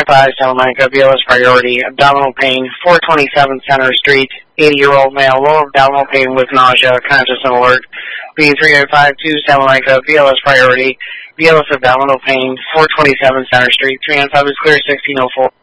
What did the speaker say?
305 Salamanca, BLS priority, abdominal pain, 427 Center Street, 80-year-old male, lower abdominal pain with nausea, conscious and alert. B3052 Salamanca, BLS priority, BLS abdominal pain, 427 Center Street, 305 is clear, 1604.